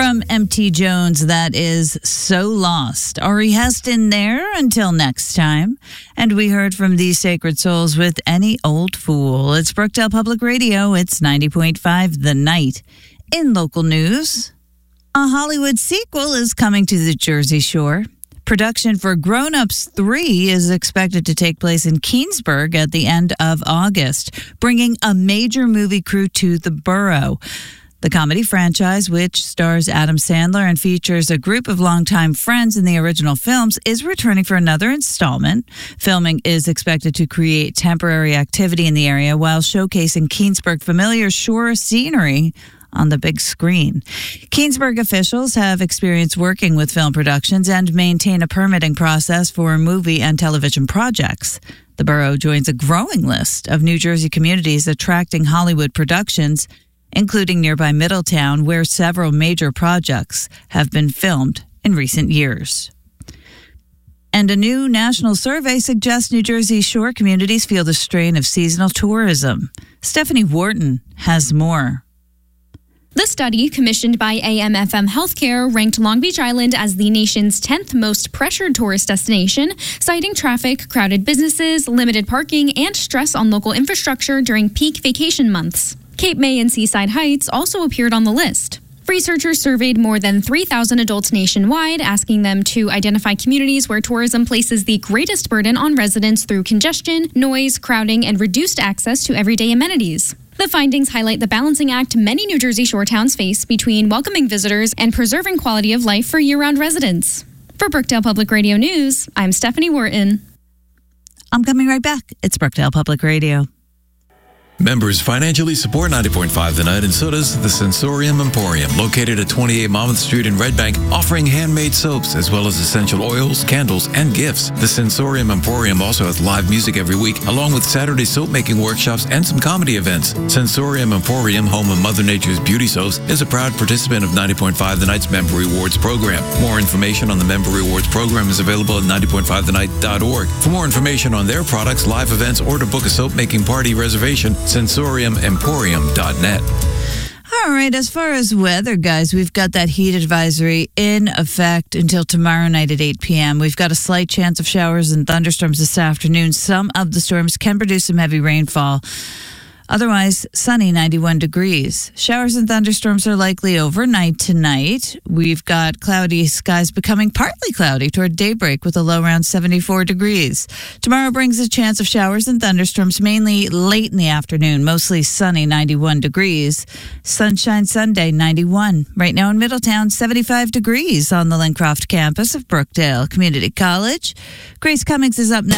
From MT Jones, that is So Lost. Ari Heston there until next time. And we heard from These Sacred Souls with Any Old Fool. It's Brookdale Public Radio. It's 90.5 The Night. In local news, a Hollywood sequel is coming to the Jersey Shore. Production for Grown Ups 3 is expected to take place in Keansburg at the end of August, bringing a major movie crew to the borough. The comedy franchise, which stars Adam Sandler and features a group of longtime friends in the original films, is returning for another installment. Filming is expected to create temporary activity in the area while showcasing Keansburg familiar shore scenery on the big screen. Keansburg officials have experience working with film productions and maintain a permitting process for movie and television projects. The borough joins a growing list of New Jersey communities attracting Hollywood productions, including nearby Middletown, where several major projects have been filmed in recent years. And a new national survey suggests New Jersey Shore communities feel the strain of seasonal tourism. Stephanie Wharton has more. The study, commissioned by AM/FM Healthcare, ranked Long Beach Island as the nation's 10th most pressured tourist destination, citing traffic, crowded businesses, limited parking, and stress on local infrastructure during peak vacation months. Cape May and Seaside Heights also appeared on the list. Researchers surveyed more than 3,000 adults nationwide, asking them to identify communities where tourism places the greatest burden on residents through congestion, noise, crowding, and reduced access to everyday amenities. The findings highlight the balancing act many New Jersey shore towns face between welcoming visitors and preserving quality of life for year-round residents. For Brookdale Public Radio News, I'm Stephanie Wharton. I'm coming right back. It's Brookdale Public Radio. Members financially support 90.5 The Night, and so does the Sensorium Emporium, located at 28 Monmouth Street in Red Bank, offering handmade soaps as well as essential oils, candles, and gifts. The Sensorium Emporium also has live music every week, along with Saturday soap-making workshops and some comedy events. Sensorium Emporium, home of Mother Nature's Beauty Soaps, is a proud participant of 90.5 The Night's Member Rewards program. More information on the Member Rewards program is available at 90.5thenight.org. For more information on their products, live events, or to book a soap-making party reservation, sensoriumemporium.net. All right, as far as weather, guys, we've got that heat advisory in effect until tomorrow night at 8 p.m. We've got a slight chance of showers and thunderstorms this afternoon. Some of the storms can produce some heavy rainfall. Otherwise, sunny, 91 degrees. Showers and thunderstorms are likely overnight tonight. We've got cloudy skies becoming partly cloudy toward daybreak with a low around 74 degrees. Tomorrow brings a chance of showers and thunderstorms mainly late in the afternoon, mostly sunny, 91 degrees. Sunshine Sunday, 91. Right now in Middletown, 75 degrees on the Lincroft campus of Brookdale Community College. Grace Cummings is up next.